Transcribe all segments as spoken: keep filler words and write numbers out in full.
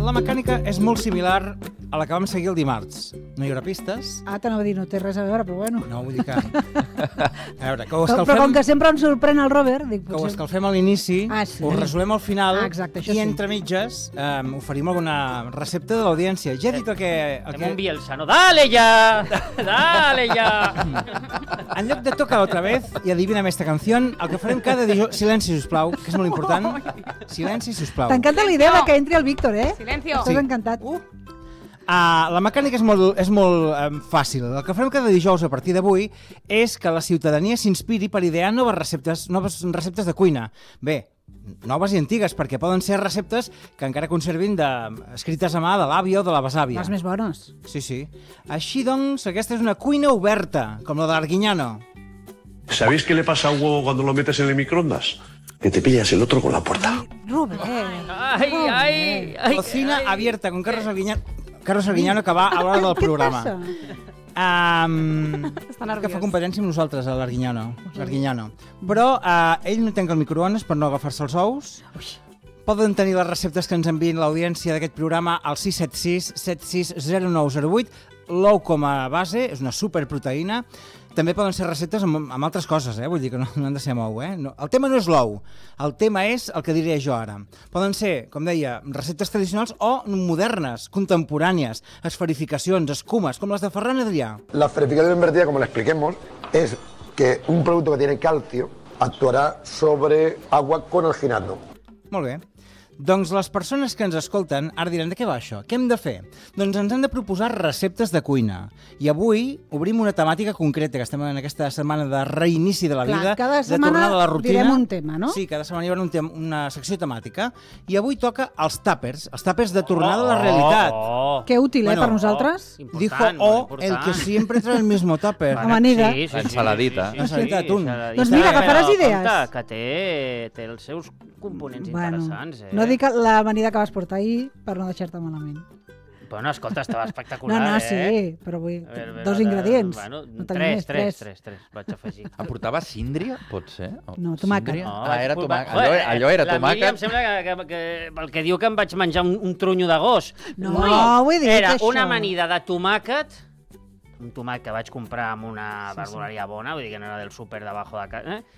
La mecànica és molt similar a la que vam seguir el dimarts. No hi haurà pistes. Ah, t'anava a dir, no té res a veure, però bueno. No, vull dir que... A veure, que ho Però, escalfem... però com que sempre em sorprèn el Robert... Dic, Que ho potser... escalfem a l'inici, Ah, sí. ho resolem al final Ah, exacte, això i sí. entre mitges eh, oferim alguna recepta de l'audiència. Ja he dit el que... El Fem un que... Bielsa, no? Dale ya! Dale ya! En lloc de tocar otra vez i adivina esta canción, el que farem cada dijous... Silenci, sisplau, que és molt important. Silenci, sisplau. T'encanta la idea de que entri el Víctor, eh? Silencio. Estàs Sí. encantat. Uh. Uh, la mecànica és molt, és molt um, fàcil. El que farem cada dijous a partir d'avui és que la ciutadania s'inspiri per idear noves receptes, noves receptes de cuina. Bé, noves i antigues, perquè poden ser receptes que encara conservin de, escrites a mà de l'àvia o de la besàvia. Les més bones. Sí, sí. Així doncs, aquesta és una cuina oberta, com la de l'Arguiñano. ¿Sabéis qué le pasa a un huevo cuando lo metes en el microondas? Que te pillas el otro con la puerta. Robert. Ai, ai, ai. Cocina ai. abierta con Carlos Arguiñano, Carlos Arguiñano, que va a l'hora del programa. Què et passa? Um, Està que nerviós. fa competència amb nosaltres, a l'Arguiñano. l'Arguiñano. Però uh, ell no tanca el microones per no agafar-se els ous. Poden tenir les receptes que ens enviïn l'audiència d'aquest programa al sis set sis set sis zero nou zero vuit. L'ou com a base és una superproteïna. També poden ser receptes amb, amb altres coses, eh? Vull dir que no, no han de ser amb ou, eh? No, el tema no és l'ou, el tema és el que diré jo ara. Poden ser, com deia, receptes tradicionals o modernes, contemporànies, esferificacions, escumes, com les de Ferran Adrià. La esferificación invertida, como le expliquemos, es que un producto que tiene calcio actuará sobre agua con alginato. Molt bé. Doncs les persones que ens escolten ara diran de què va això? Què hem de fer? Doncs ens han de proposar receptes de cuina. I avui obrim una temàtica concreta, que estem en aquesta setmana de reinici de la Clar, vida, cada de setmana tornada a la rutina. direm un tema, no? Sí, cada setmana hi haurà un tema, una secció temàtica. I avui toca els tàpers, els tàpers de tornada a la realitat. Oh, Que útil, eh, Bueno, per nosaltres. important, Dijo molt O, important. el que siempre trae el mismo tàper. Home, amiga. Sí, sí, La sí, ensaladita. sí, sí, La ensaladita sí, d'atún. ensaladita. Doncs mira, agafaràs Però, idees. compte, que té, té els seus components interessants, eh? No dic l'amanida que vas portar ahir per no deixar-te malament. Bueno, escolta, estava espectacular, No, no, eh? sí, però vull... A veure, a veure, Dos ingredients. Bueno, No tenim tres, més, tres, tres. tres, tres, vaig afegir. Aportava síndria, pot ser? O No, tomàquet. síndria? No, Ah, era vaig- tomàquet. Joder, Allò, allò era la Míriam em tomàquet. sembla que, que, que el que diu que em vaig menjar un, un trunyo de gos. No, ho he dit, Era això. una amanida de tomàquet, un tomàquet que vaig comprar en una verduleria bona, vull dir que no era del súper de bajo de casa, eh?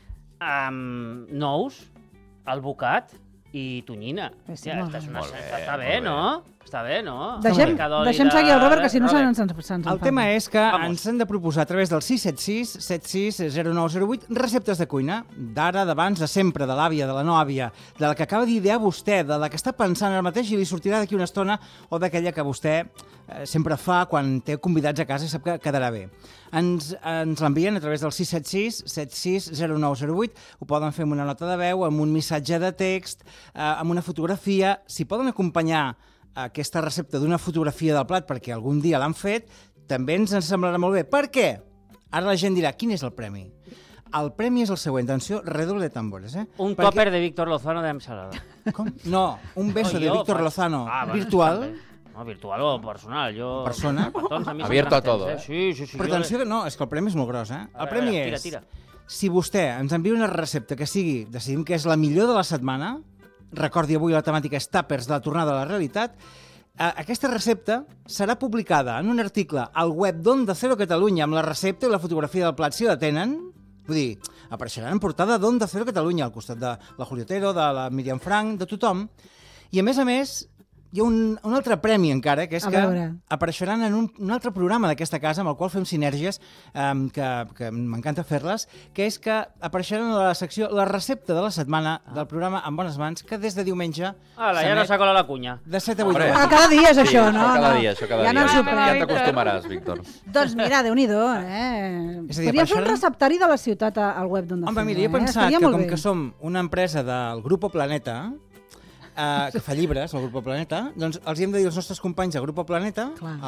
amb nous, albocat i tonyina. Sí, Hòstia, molt esta és una... bé. està, està Molt bé, bé. no? Està bé, no? Deixem, Una mica d'oli deixem de- seguir el Robert, que si no Robert. se'ns se'ns se'ns El tema és que Vamos. ens han de proposar a través del sis set sis set sis zero nou zero vuit receptes de cuina, d'ara, d'abans, de sempre, de l'àvia, de la no àvia, de la que acaba d'idear vostè, de la que està pensant ara mateix i li sortirà d'aquí una estona, o d'aquella que vostè eh, sempre fa quan té convidats a casa i sap que quedarà bé. Ens, ens l'envien a través del sis set sis set sis zero nou zero vuit, ho poden fer amb una nota de veu, amb un missatge de text, eh, amb una fotografia. Si poden acompanyar aquesta recepta d'una fotografia del plat perquè algun dia l'han fet, també ens en semblarà molt bé. Per què? Ara la gent dirà, quin és el premi? El premi és el següent, atenció, redoble de tambores, eh? Un Perquè- tòper de Víctor Lozano d'ensalada. Com? No, un beso No, de jo Víctor faig- Lozano Ah, bueno, virtual. també. No, virtual o personal. Jo... Persona. Petons, a mi Abierto sempre a em todo, tens, eh? Sí, sí, sí. Però jo- atenció que no, és que el premi és molt gros, eh? A El veure, premi a veure, és, tira, si vostè ens envia una recepta que sigui, decidim que és la millor de la setmana, recordi avui la temàtica és tàpers de la tornada a la realitat, eh, aquesta recepta serà publicada en un article al web d'Onda Cero Catalunya amb la recepta i la fotografia del plat, si la tenen. Vull dir, apareixeran en portada d'Onda Cero Catalunya, al costat de la Julio Otero, de la Míriam Frank, de tothom. I a més a més, hi ha un, un altre premi encara, que és A que veure. apareixeran en un, un altre programa d'aquesta casa amb el qual fem sinergies, um, que, que m'encanta fer-les, que és que apareixeran a la secció la recepta de la setmana del programa En Bones Mans, que des de diumenge Ala, ja no s'emet s'ha colat la cunya. de set a vuit. Hombre. Ah, cada dia és Sí, això, no? això cada no. dia, això cada ja dia. no ens Ja sorprèn. t'acostumaràs, Víctor. Doncs mira, Déu-n'hi-do, eh? És a dir, Podríem fer un apareixeran- receptari de la ciutat a- al web d'on de Home, fer, mira, jo he eh? pensat Estaria que molt com bé. que som una empresa del Grupo Planeta, eh, que fa llibres, el Grupo Planeta, doncs els hi hem de dir als nostres companys del Grupo Planeta, Clar.